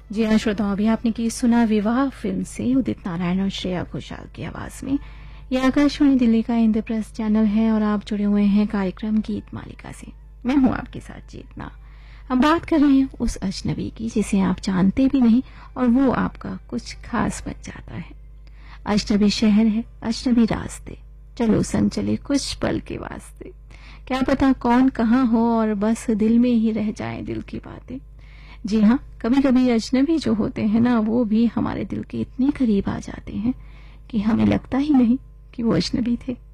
जी हाँ श्रोताओं, अभी आपने की सुना विवाह फिल्म से उदित नारायण और श्रेया घोषाल की आवाज में। यह आकाशवाणी दिल्ली का इंद्रप्रस्थ चैनल है और आप जुड़े हुए हैं कार्यक्रम गीत मालिका से। मैं हूं आपके साथ चेतना। हम बात कर रहे हैं उस अजनबी की जिसे आप जानते भी नहीं और वो आपका कुछ खास बन जाता है। अजनबी शहर है, अजनबी रास्ते, चलो संग चले कुछ पल के वास्ते। क्या पता कौन कहाँ हो और बस दिल में ही रह जाए दिल की बातें। जी हाँ, कभी कभी अजनबी जो होते हैं ना, वो भी हमारे दिल के इतने करीब आ जाते हैं कि हमें लगता ही नहीं कि वो अजनबी थे।